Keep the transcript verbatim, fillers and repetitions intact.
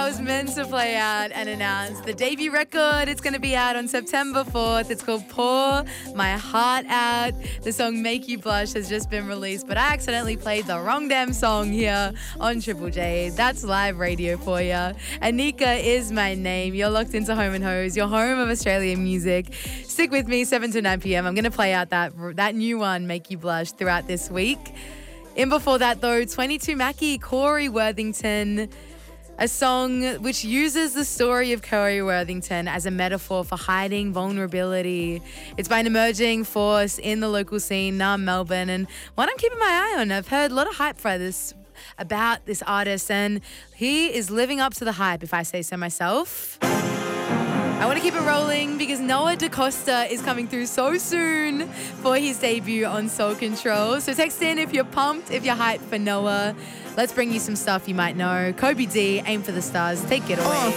was meant to play out and announce the debut record. It's going to be out on September fourth. It's called Pour My Heart Out. The song Make You Blush has just been released, but I accidentally played the wrong damn song here on Triple J. That's live radio for you. Anika is my name. You're locked into Home and Hose, your home of Australian music. Stick with me, seven to nine p.m. I'm going to play out that, that new one, Make You Blush, throughout this week. In before that, though, twenty-two Mackie, Corey Worthington, a song which uses the story of Corey Worthington as a metaphor for hiding vulnerability. It's by an emerging force in the local scene, now Melbourne, and one I'm keeping my eye on. I've heard a lot of hype for this, about this artist, and he is living up to the hype, if I say so myself. I want to keep it rolling because Noah DaCosta is coming through so soon for his debut on Soul Control. So text in if you're pumped, if you're hyped for Noah. Let's bring you some stuff you might know. Kobe D, Aim for the Stars. Take it away.